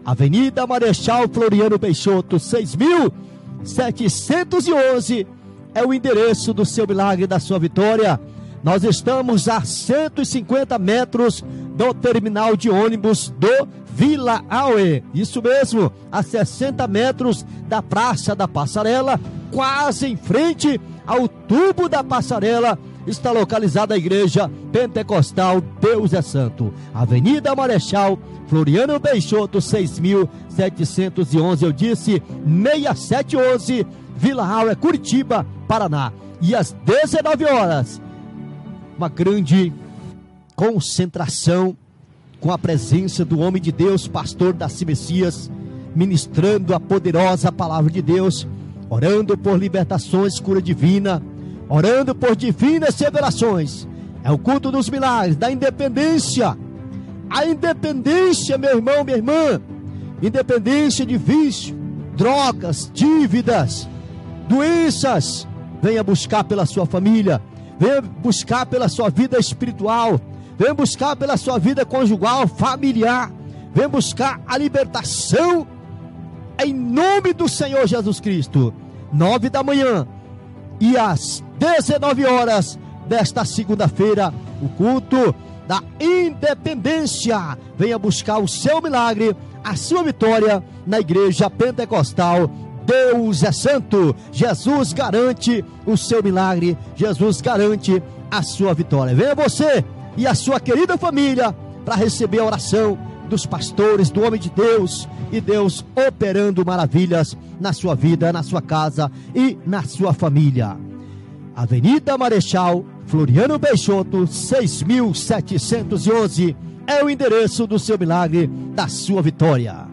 Avenida Marechal Floriano Peixoto, 6.711, é o endereço do seu milagre, da sua vitória. Nós estamos a 150 metros do terminal de ônibus do Vila Aue. Isso mesmo, a 60 metros da Praça da Passarela, quase em frente ao tubo da passarela, está localizada a Igreja Pentecostal Deus é Santo. Avenida Marechal Floriano Peixoto, 6.711, eu disse 6711, Vila Aue, Curitiba, Paraná. E às 19 horas, uma grande concentração com a presença do homem de Deus, pastor Darcy Messias, ministrando a poderosa palavra de Deus, orando por libertações, cura divina, orando por divinas revelações. É o culto dos milagres, da independência. A independência, meu irmão, minha irmã, independência de vício, drogas, dívidas, doenças. Venha buscar pela sua família, venha buscar pela sua vida espiritual, venha buscar pela sua vida conjugal, familiar, venha buscar a libertação em nome do Senhor Jesus Cristo. 9 da manhã e às 19 horas desta segunda-feira, o culto da independência. Venha buscar o seu milagre, a sua vitória na Igreja Pentecostal Deus é Santo. Jesus garante o seu milagre, Jesus garante a sua vitória. Venha você e a sua querida família para receber a oração dos pastores, do homem de Deus, e Deus operando maravilhas na sua vida, na sua casa e na sua família. Avenida Marechal Floriano Peixoto, 6.711, é o endereço do seu milagre, da sua vitória.